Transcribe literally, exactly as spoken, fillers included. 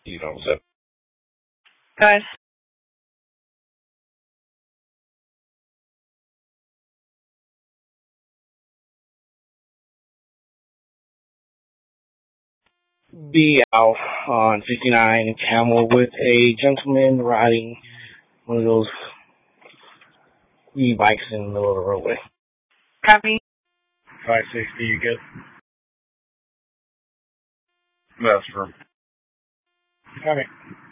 You know, so Guys, be out on fifty-nine Camel with a gentleman riding one of those e-bikes in the middle of the roadway. copy. five sixty, you good? That's for. Copy.